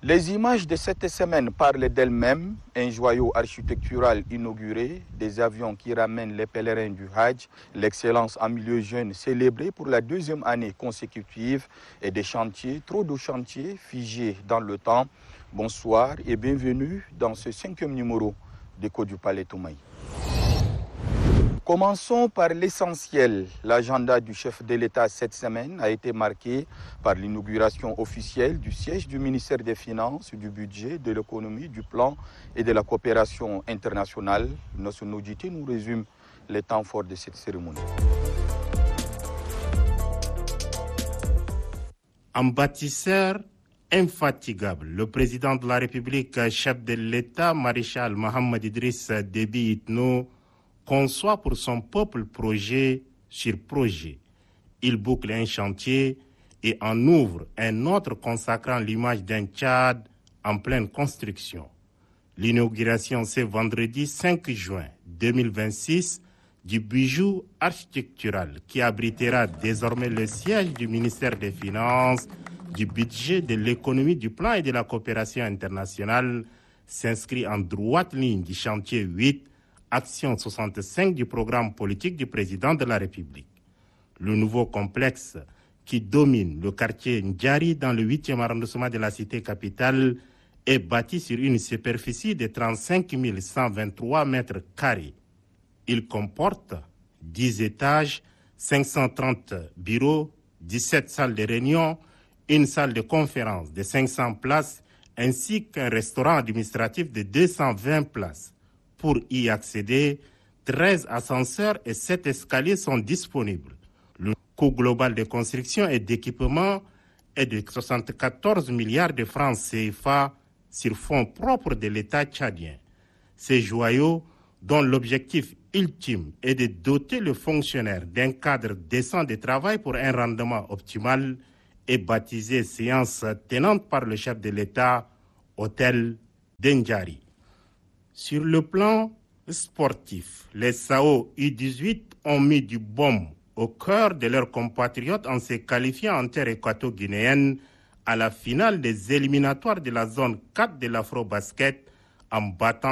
Les images de cette semaine parlent d'elles-mêmes. Un joyau architectural inauguré, des avions qui ramènent les pèlerins du Hajj, l'excellence en milieu jeune célébrée pour la deuxième année consécutive et des chantiers, trop de chantiers figés dans le temps. Bonsoir et bienvenue dans ce 5e numéro d'Écho du Palais Toumaï. Commençons par l'essentiel. L'agenda du chef de l'État cette semaine a été marqué par l'inauguration officielle du siège du ministère des Finances, du Budget, de l'Économie, du Plan et de la Coopération internationale. Notre audité nous résume les temps forts de cette cérémonie. En bâtisseur infatigable, le président de la République, chef de l'État, maréchal Mohamed Idriss Déby Itno, conçoit pour son peuple projet sur projet. Il boucle un chantier et en ouvre un autre consacrant l'image d'un Tchad en pleine construction. L'inauguration, c'est vendredi 5 juin 2026 du bijou architectural qui abritera désormais le siège du ministère des Finances, du Budget, de l'Économie, du Plan et de la Coopération internationale, s'inscrit en droite ligne du chantier 8, Action 65 du programme politique du président de la République. Le nouveau complexe qui domine le quartier Ndjari dans le 8e arrondissement de la cité capitale est bâti sur une superficie de 35 123 mètres carrés. Il comporte 10 étages, 530 bureaux, 17 salles de réunion, une salle de conférence de 500 places ainsi qu'un restaurant administratif de 220 places. Pour y accéder, 13 ascenseurs et 7 escaliers sont disponibles. Le coût global de construction et d'équipement est de 74 milliards de francs CFA sur fonds propres de l'État tchadien. Ces joyaux, dont l'objectif ultime est de doter le fonctionnaire d'un cadre décent de travail pour un rendement optimal, est baptisé séance tenante par le chef de l'État, Hôtel d'Ndjari. Sur le plan sportif, les SAO U18 ont mis du baume au cœur de leurs compatriotes en se qualifiant en terre équato-guinéenne à la finale des éliminatoires de la zone 4 de l'Afro-Basket en battant